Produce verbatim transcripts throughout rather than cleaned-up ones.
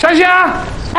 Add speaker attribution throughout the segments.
Speaker 1: 香香，
Speaker 2: 哎，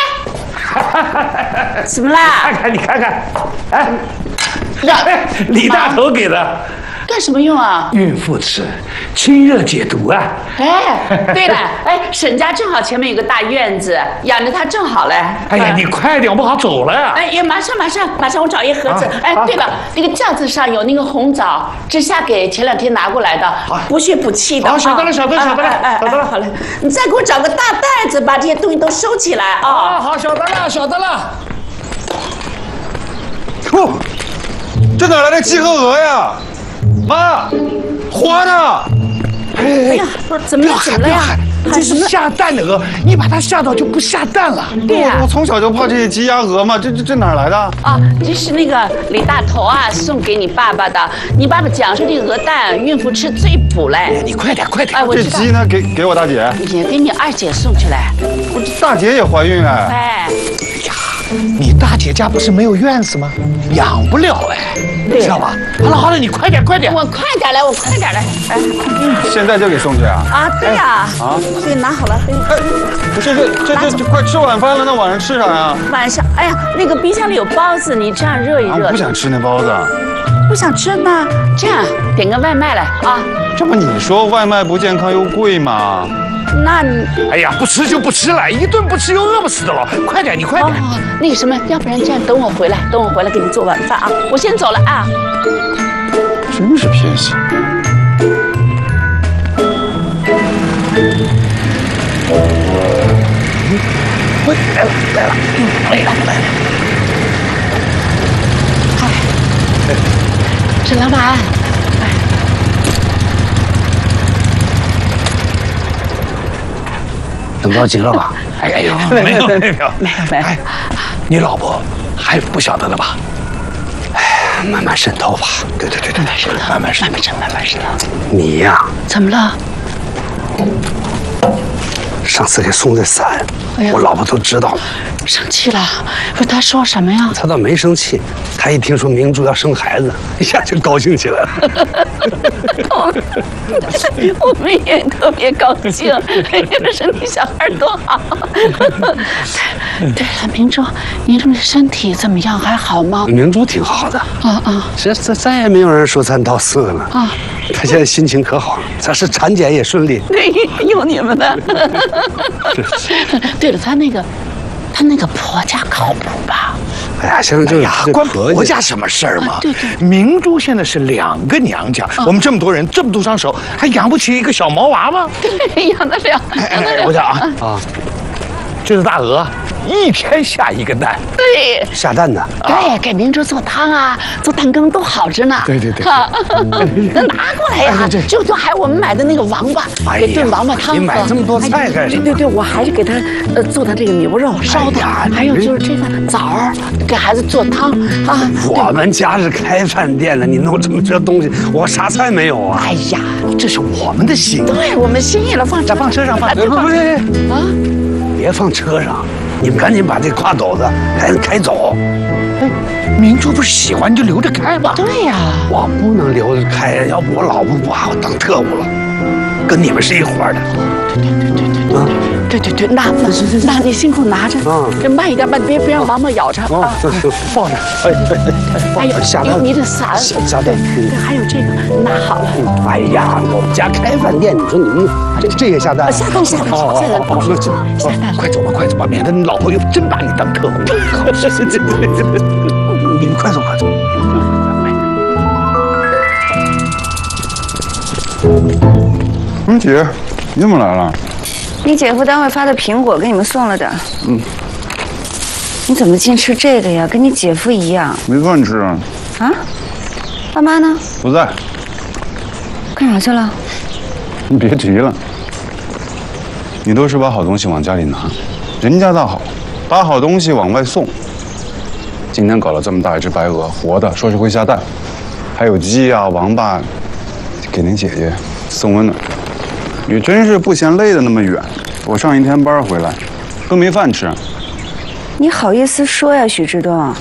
Speaker 2: 怎么啦？
Speaker 1: 看看你看看，哎，哎，李大头给的。
Speaker 2: 干什么用啊？
Speaker 1: 孕妇吃，清热解毒啊！
Speaker 2: 哎，对了，哎，沈家正好前面有个大院子，养着它正好嘞。
Speaker 1: 哎呀，你快点，我不好走了。
Speaker 2: 哎呀，马上马上马上，我找一盒子。哎，对了，那个架子上有那个红枣，这下给前两天拿过来的，补血补气的。
Speaker 1: 好，晓得了，晓得了，晓得了，晓得了。
Speaker 2: 好嘞，你再给我找个大袋子，把这些东西都收起来啊。
Speaker 1: 啊，好，晓得了，晓得了。
Speaker 3: 哦，这哪来的鸡和鹅呀？ 妈，活的！
Speaker 2: 哎呀，怎么了？怎么了呀？
Speaker 1: 这是下蛋的鹅，你把它吓到就不下蛋了。
Speaker 2: 对呀，
Speaker 3: 我从小就怕这些鸡鸭鹅嘛，这这这哪来的？
Speaker 2: 啊，这是那个李大头啊送给你爸爸的。你爸爸讲说这鹅蛋孕妇吃最补嘞。
Speaker 1: 你快点，快点！
Speaker 2: 哎，我
Speaker 3: 这鸡呢？给给我大姐。
Speaker 2: 也给你二姐送去来。
Speaker 3: 我这大姐也怀孕哎。
Speaker 2: 哎。
Speaker 1: 你大姐家不是没有院子吗？养不了哎，知道吧？好了好了，你快点快点，
Speaker 2: 我快点来，我快点来。哎，
Speaker 3: 现在就给送去啊？
Speaker 2: 啊，对呀。啊，对，拿好了。
Speaker 3: 哎，不是这这这这快吃晚饭了，那晚上吃啥呀？
Speaker 2: 晚上，哎呀，那个冰箱里有包子，你这样热一热。
Speaker 3: 我不想吃那包子。
Speaker 2: 不想吃那这样点个外卖来啊。
Speaker 3: 这不你说外卖不健康又贵吗？
Speaker 2: 那你
Speaker 1: 哎呀，不吃就不吃了，一顿不吃又饿不死的了。快点，你快点。
Speaker 2: 哦，那个什么，要不然这样，等我回来，等我回来给你做晚饭啊。我先走了啊。
Speaker 3: 真是偏心。
Speaker 1: 喂，来了来了，来了来了。
Speaker 2: 嗨，沈老板。
Speaker 1: 等到急了吧？哎哎呦，没有没有没有
Speaker 2: 没有，
Speaker 1: 你老婆还不晓得了吧？哎，慢慢渗透吧。对对对对，慢慢渗透，慢慢渗，慢慢渗，慢慢渗。你呀，
Speaker 2: 怎么了？
Speaker 1: 上次给送的伞，我老婆都知道了，
Speaker 2: 生气了。不是，她说什么呀？
Speaker 1: 她倒没生气，她一听说明珠要生孩子，一下就高兴起来了。
Speaker 2: 我们也特别高兴，你们生的小孩多好。对了，明珠，明珠的身体怎么样？还好吗？
Speaker 1: 明珠挺好的。
Speaker 2: 啊啊，
Speaker 1: 这这再也没有人说三道四了啊。她现在心情可好了，咱是产检也顺利。
Speaker 2: 对，有你们的。对了，她那个，她那个婆家靠谱吧？
Speaker 1: 哎呀，现在就呀，关婆家什么事儿嘛？
Speaker 2: 对对，
Speaker 1: 明珠现在是两个娘家，我们这么多人，这么多双手，还养不起一个小毛娃娃？
Speaker 2: 对，养得了，养得了。
Speaker 1: 我讲啊啊，这是大鹅，一天下一个蛋。
Speaker 2: 对，
Speaker 1: 下蛋的。
Speaker 2: 对，给明珠做汤啊，做蛋羹都好着呢。
Speaker 1: 对对对，
Speaker 2: 那拿过来呀，就就还我们买的那个王八，给炖王八汤。
Speaker 1: 你买这么多菜干什么？
Speaker 2: 对对对，我还是给他呃做的这个牛肉烧的，还有就是这个枣儿，给孩子做汤啊。
Speaker 1: 我们家是开饭店的，你弄这么这东西，我啥菜没有啊？
Speaker 2: 哎呀，
Speaker 1: 这是我们的心。
Speaker 2: 对我们心意了，放
Speaker 1: 咱放车上放。不不不啊，别放车上。 你们赶紧把这挎斗子开开走。哎，明珠不是喜欢就留着开吗？
Speaker 2: 对呀，
Speaker 1: 我不能留着开，要不我老婆把我当特务了，跟你们是一伙的。
Speaker 2: 对对对对对，啊，对对对，那那那你辛苦拿着，啊，这慢一点，慢别别让王八咬着啊。
Speaker 1: 放着，哎哎哎，
Speaker 2: 还有下蛋，你的伞，
Speaker 1: 下蛋，
Speaker 2: 对，还有这个拿好了。
Speaker 1: 哎呀，我们家开饭店，你说你们这这也下蛋？
Speaker 2: 下蛋下蛋下蛋，下蛋，
Speaker 1: 快走吧快走吧，免得你老婆又真把你当特务。你们快走快走。
Speaker 3: 嗯，姐，你怎么来了？
Speaker 4: 你姐夫单位发的苹果给你们送了的。嗯。你怎么净吃这个呀？跟你姐夫一样。
Speaker 3: 没饭吃啊。
Speaker 4: 啊？爸妈呢？
Speaker 3: 不在。
Speaker 4: 干啥去了？
Speaker 3: 你别提了。你都是把好东西往家里拿，人家倒好，把好东西往外送。今天搞了这么大一只白鹅，活的，说是会下蛋，还有鸡啊、王八，给您姐姐送温暖。你真是不嫌累的那么远，我上一天班回来，都没饭吃。
Speaker 4: 你好意思说呀，许志东？